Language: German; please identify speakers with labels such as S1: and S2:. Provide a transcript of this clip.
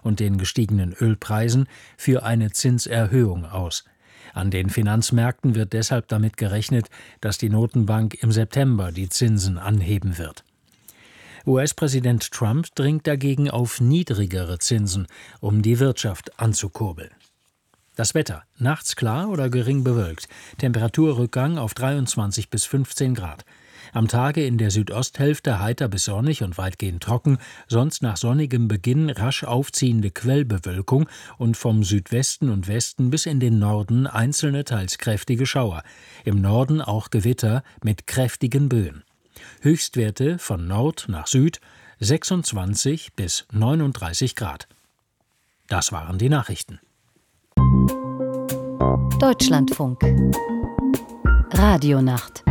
S1: und den gestiegenen Ölpreisen für eine Zinserhöhung aus. An den Finanzmärkten wird deshalb damit gerechnet, dass die Notenbank im September die Zinsen anheben wird. US-Präsident Trump dringt dagegen auf niedrigere Zinsen, um die Wirtschaft anzukurbeln. Das Wetter: nachts klar oder gering bewölkt, Temperaturrückgang auf 23 bis 15 Grad. Am Tage in der Südosthälfte heiter bis sonnig und weitgehend trocken, sonst nach sonnigem Beginn rasch aufziehende Quellbewölkung und vom Südwesten und Westen bis in den Norden einzelne teils kräftige Schauer. Im Norden auch Gewitter mit kräftigen Böen. Höchstwerte von Nord nach Süd 26 bis 39 Grad. Das waren die Nachrichten.
S2: Deutschlandfunk Radionacht